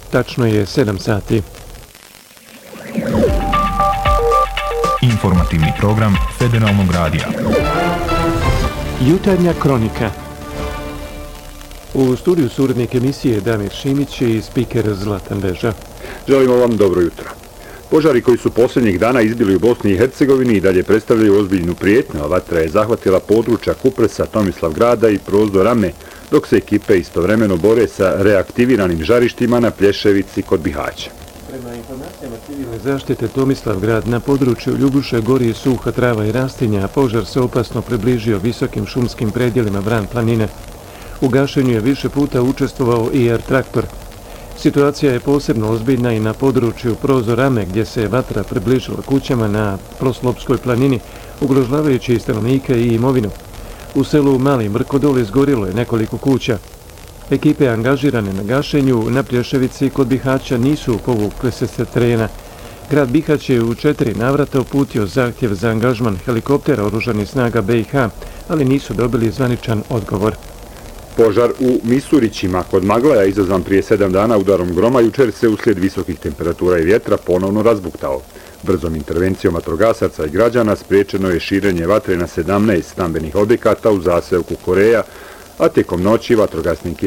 tačno je 7 sati. Informativni program Federalnog radija. Jutarnja kronika. U studiju su urednik emisije Damir Šimić i spiker Zlatan Beža. Želimo vam dobro jutro. Požari koji su posljednjih dana izbili u Bosni i Hercegovini i dalje predstavljaju ozbiljnu prijetnju, a vatra je zahvatila područja Kupresa, Tomislavgrada i Prozdo Rame, dok se ekipe istovremeno bore sa reaktiviranim žarištima na Plješevici kod Bihaća. Prema informacijama civilne zaštite Tomislavgrad, na području Ljubuše gori suha trava i rastinja, a požar se opasno približio visokim šumskim predjelima Vran planine. U gašenju je više puta učestvovao i traktor. Situacija je posebno ozbiljna i na području Prozdo Rame, gdje se vatra približila kućama na Proslopskoj planini, ugrožavajući i stanovnike i imovinu. U selu Mali Mrkodol izgorilo je nekoliko kuća. Ekipe angažirane na gašenju na Plješevici kod Bihaća nisu povukle se sa terena. Grad Bihać je u 4 navrata uputio zahtjev za angažman helikoptera oružanih snaga BiH, ali nisu dobili zvaničan odgovor. Požar u Misurićima kod Maglaja izazvan prije 7 dana udarom groma jučer se uslijed visokih temperatura i vjetra ponovno razbuktao. Brzom intervencijom vatrogasaca i građana spriječeno je širenje vatre na 17 stambenih objekata u zaseoku Koreja, a tijekom noći vatrogasne